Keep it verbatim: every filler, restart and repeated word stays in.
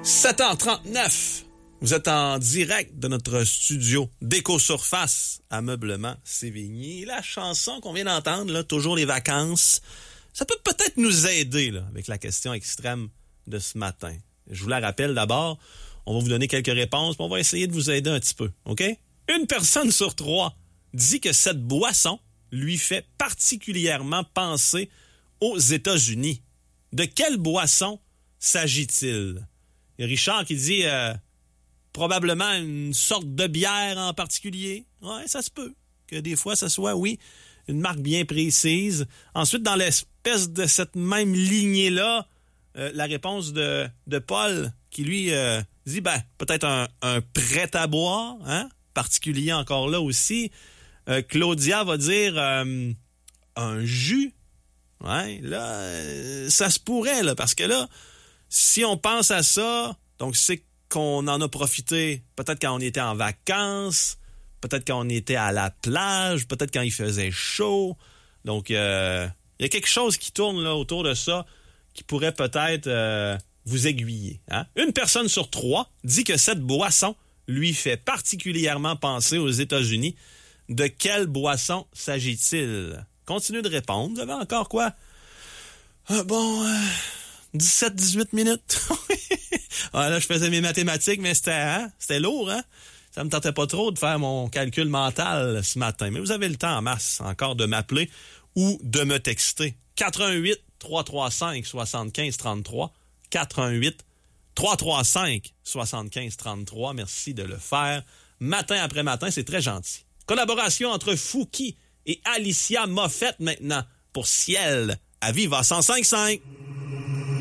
sept heures trente-neuf. Vous êtes en direct de notre studio d'Éco-Surface Ameublement Sévigné. La chanson qu'on vient d'entendre, là, toujours les vacances, ça peut peut-être nous aider là, avec la question extrême de ce matin. Je vous la rappelle d'abord, on va vous donner quelques réponses, puis on va essayer de vous aider un petit peu, OK? Une personne sur trois dit que cette boisson lui fait particulièrement penser aux États-Unis. De quelle boisson s'agit-il? Il y a Richard qui dit euh, probablement une sorte de bière en particulier. Ouais, ça se peut que des fois, ça soit, oui, une marque bien précise. Ensuite, dans l'espèce de cette même lignée-là, euh, la réponse de, de Paul qui, lui, euh, dit, ben, peut-être un, un prêt-à-boire, hein, particulier encore là aussi. Euh, Claudia va dire euh, un jus. Ouais, là, euh, ça se pourrait, là, parce que là, si on pense à ça, donc c'est qu'on en a profité peut-être quand on était en vacances, peut-être quand on était à la plage, peut-être quand il faisait chaud. Donc, euh, il y a quelque chose qui tourne là autour de ça qui pourrait peut-être euh, vous aiguiller. Hein? Une personne sur trois dit que cette boisson lui fait particulièrement penser aux États-Unis. De quelle boisson s'agit-il? Continuez de répondre. Vous avez encore quoi? Ah, bon, euh, dix-sept dix-huit minutes. Ah, là, je faisais mes mathématiques, mais c'était, hein? C'était lourd, hein? Ça me tentait pas trop de faire mon calcul mental ce matin. Mais vous avez le temps en masse encore de m'appeler ou de me texter. quatre un huit, trois trois cinq, sept cinq trois trois. quatre un huit, trois trois cinq, sept cinq trois trois. Merci de le faire. Matin après matin, c'est très gentil. Collaboration entre Fouki et Alicia Moffett maintenant pour Ciel à Viva cent cinq virgule cinq.